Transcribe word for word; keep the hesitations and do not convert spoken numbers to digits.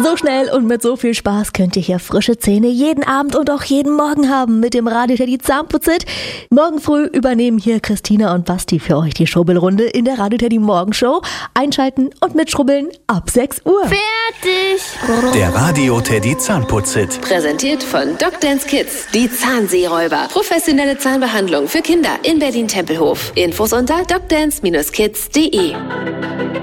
So schnell und mit so viel Spaß könnt ihr hier frische Zähne jeden Abend und auch jeden Morgen haben mit dem Radio Teddy Zahnputz-Hit. Morgen früh übernehmen hier Christina und Basti für euch die Schrubbelrunde in der Radio Teddy Morgenshow. Einschalten und mitschrubbeln ab sechs Uhr. Fertig! Der Radio Teddy Zahnputz-Hit. Präsentiert von Doctance Kids, die Zahnseeräuber. Professionelle Zahnbehandlung für Kinder in Berlin-Tempelhof. Infos unter doctance Bindestrich kids punkt de.